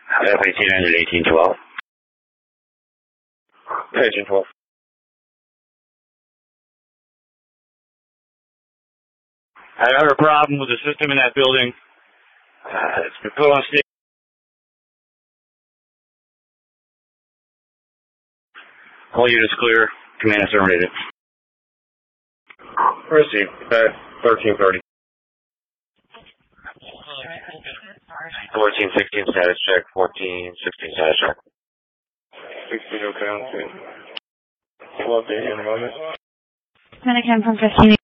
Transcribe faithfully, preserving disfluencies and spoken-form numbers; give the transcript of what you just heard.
F eighteen hundred, eighteen twelve. eighteen twelve. I have a problem with the system in that building. Uh, it's been put on state. All units clear. Command is terminated. Received. Uh, thirteen thirty. fourteen sixteen status check. fourteen sixteen status check. sixteen okay on scene. twelve day in a moment. Medicam from fifteen.